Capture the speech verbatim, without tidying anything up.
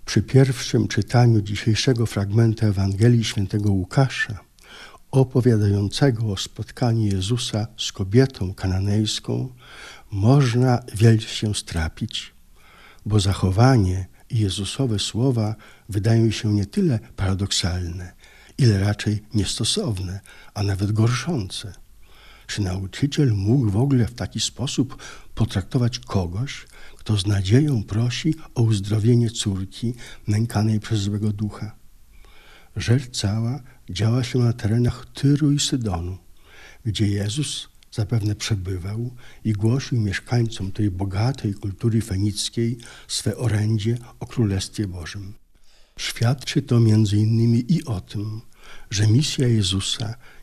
Przy pierwszym czytaniu dzisiejszego fragmentu Ewangelii Świętego Łukasza, opowiadającego o spotkaniu Jezusa z kobietą kananejską, można wiele się strapić, bo zachowanie i Jezusowe słowa wydają się nie tyle paradoksalne, ile raczej niestosowne, a nawet gorszące. Czy nauczyciel mógł w ogóle w taki sposób potraktować kogoś, kto z nadzieją prosi o uzdrowienie córki nękanej przez złego ducha? Rzecz cała działa się na terenach Tyru i Sydonu, gdzie Jezus zapewne przebywał i głosił mieszkańcom tej bogatej kultury fenickiej swe orędzie o Królestwie Bożym. Świadczy to między innymi i o tym, że misja Jezusa